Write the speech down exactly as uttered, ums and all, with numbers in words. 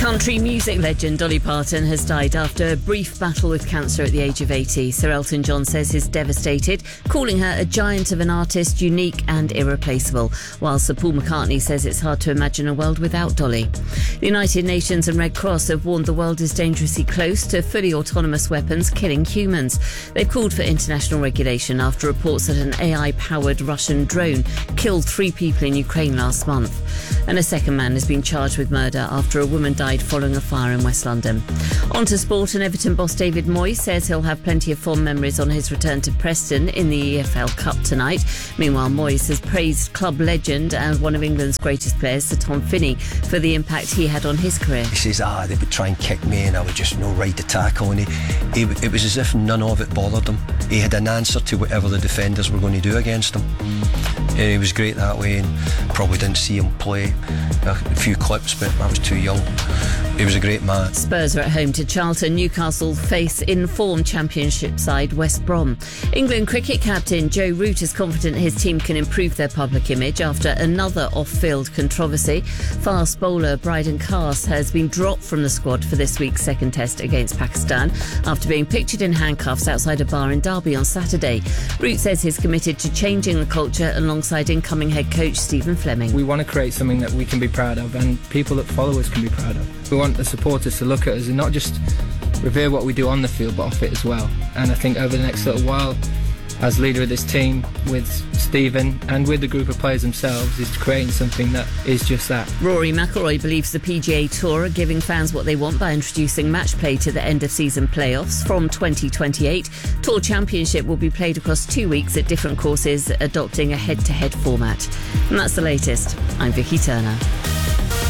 Country music legend Dolly Parton has died after a brief battle with cancer at the age of eighty. Sir Elton John says he's devastated, calling her a giant of an artist, unique and irreplaceable, while Sir Paul McCartney says it's hard to imagine a world without Dolly. The United Nations and Red Cross have warned the world is dangerously close to fully autonomous weapons killing humans. They've called for international regulation after reports that an A I-powered Russian drone killed three people in Ukraine last month. And a second man has been charged with murder after a woman died following a fire in West London. On to sport, and Everton boss David Moyes says he'll have plenty of fond memories on his return to Preston in the E F L Cup tonight. Meanwhile, Moyes has praised club legend and one of England's greatest players, Sir Tom Finney, for the impact he had on his career. He says, ah, they would try and kick me and I would just you know, ride the tackle. And he, he, it was as if none of it bothered him. He had an answer to whatever the defenders were going to do against him. And he was great that way, and probably didn't see him play a few clips, but I was too young. He was a great man. Spurs are at home to Charlton. Newcastle face in-form Championship side West Brom. England cricket captain Joe Root is confident his team can improve their public image after another off-field controversy. Fast bowler Bryden Cast has been dropped from the squad for this week's second test against Pakistan after being pictured in handcuffs outside a bar in Derby on Saturday. Root says he's committed to changing the culture alongside incoming head coach Stephen Fleming. We want to create something that we can be proud of and people that follow us can be proud of. We want the supporters to look at us and not just revere what we do on the field but off it as well. And I think over the next little while, as leader of this team with Stephen and with the group of players themselves, is creating something that is just that. Rory McIlroy believes the P G A Tour are giving fans what they want by introducing match play to the end of season playoffs from twenty twenty-eight. Tour Championship will be played across two weeks at different courses, adopting a head-to-head format. And that's the latest. I'm Vicky Turner.